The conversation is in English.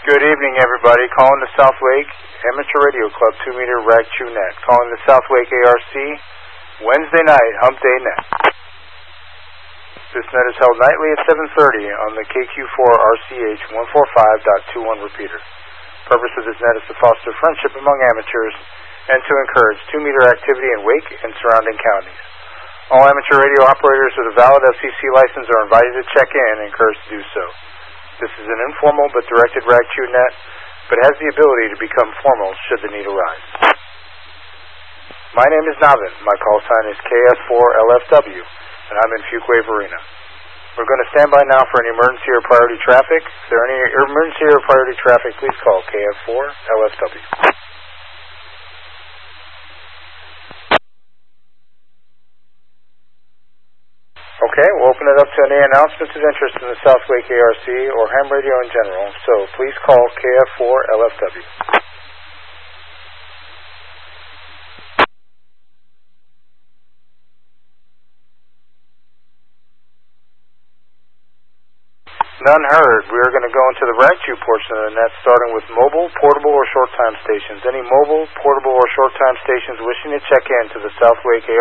Good evening, everybody. Calling the South Lake Amateur Radio Club 2-meter Rag Chew Net. Calling the South Lake ARC Wednesday night Hump Day Net. This net is held nightly at 7:30 on the KQ4 RCH 145.21 repeater. Purpose of this net is to foster friendship among amateurs and to encourage 2-meter activity in Wake and surrounding counties. All amateur radio operators with a valid FCC license are invited to check in and encouraged to do so. This is an informal but directed Rag Chew net, but has the ability to become formal should the need arise. My name is Navin. My call sign is KS4LFW, and I'm in Fuquay Arena. We're going to stand by now for any emergency or priority traffic. If there are any emergency or priority traffic, please call KF4LFW. Okay, we'll open it up to any announcements of interest in the South Lake ARC or ham radio in general, so please call KF4LFW. None heard. We are going to go into the Rag Chew portion of the net, starting with mobile, portable, or short-time stations. Any mobile, portable, or short-time stations wishing to check in to the South Lake ARC